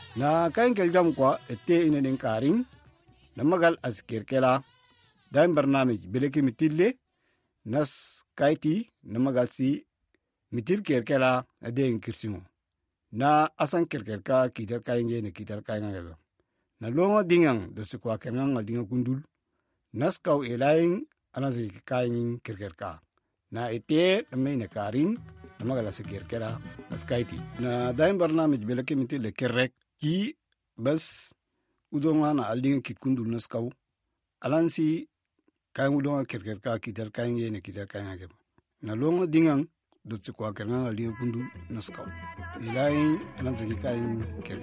Na kain keljam kwa ete inen karing na magal as kirkela daim barnamij beleki mitille nas kaiti na magal si mitil kirkela adeng kirsingo na asan kirkerka kitar kainge ne kitar kainga na longo dingang do sikwa kengang dinga kundul nas kau elaing anasi kain kirkerka na ete na ne karing na magal as kirkela nas kaiti na daim barnamij beleki mitille kerrek ki bas udonga na aldinga kit kundul nas kau alansi kain udonga kirkerka kitar kainge ne kitar kainga na longo dingang do sikwa kengang aldinga kundul nas kau elaing anasi kain kirkerka